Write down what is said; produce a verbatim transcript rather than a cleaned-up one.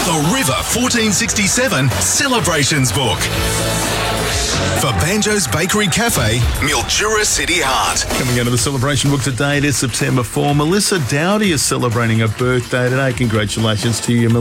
The River fourteen sixty-seven Celebrations Book. For Banjo's Bakery Cafe, Mildura City Heart. Coming out of the celebration book today, it is September fourth. Melissa Dowdy is celebrating her birthday today. Congratulations to you, Melissa.